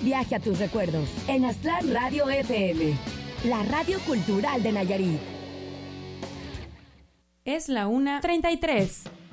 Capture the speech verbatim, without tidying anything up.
Viaje a tus recuerdos en Aztlán Radio F M, la radio cultural de Nayarit. Es la una treinta y tres.